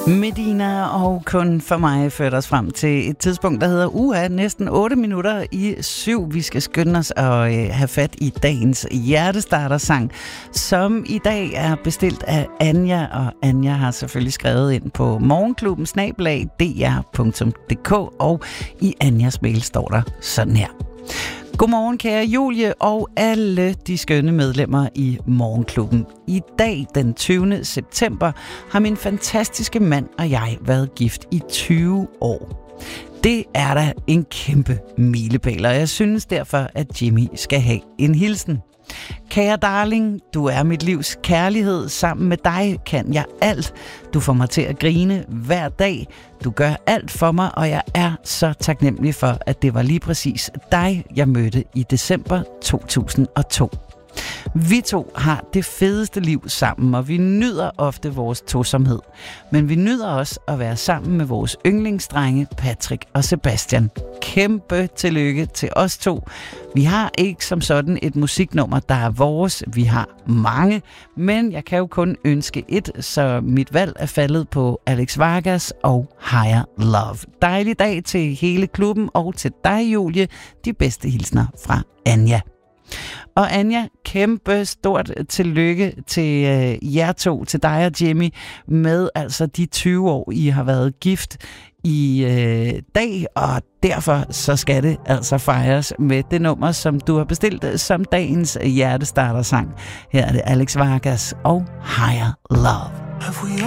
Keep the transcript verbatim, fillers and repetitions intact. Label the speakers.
Speaker 1: Medina og Kun for mig førte os frem til et tidspunkt, der hedder uha, næsten otte minutter i syv. Vi skal skynde os at øh, have fat i dagens hjertestartersang, som i dag er bestilt af Anja, og Anja har selvfølgelig skrevet ind på morgenklubben snabel-a d r punktum d k, og i Anjas mail står der sådan her. Godmorgen, kære Julie og alle de skønne medlemmer i Morgenklubben. I dag, den tyvende september, har min fantastiske mand og jeg været gift i tyve år. Det er da en kæmpe milepæl, og jeg synes derfor, at Jimmy skal have en hilsen. Kære darling, du er mit livs kærlighed. Sammen med dig kan jeg alt. Du får mig til at grine hver dag. Du gør alt for mig, og jeg er så taknemmelig for, at det var lige præcis dig, jeg mødte i december to tusind og to. Vi to har det fedeste liv sammen, og vi nyder ofte vores tosomhed. Men vi nyder også at være sammen med vores yndlingsdrenge Patrick og Sebastian. Kæmpe tillykke til os to. Vi har ikke som sådan et musiknummer, der er vores. Vi har mange, men jeg kan jo kun ønske et, så mit valg er faldet på Alex Vargas og Higher Love. Dejlig dag til hele klubben og til dig, Julie. De bedste hilsner fra Anja. Og Anja, kæmpe stort tillykke til øh, jer to, til dig og Jimmy, med altså de tyve år, I har været gift i øh, dag, og derfor så skal det altså fejres med det nummer, som du har bestilt som dagens hjertestartersang. Her er det Alex Vargas og Higher Love.
Speaker 2: Have we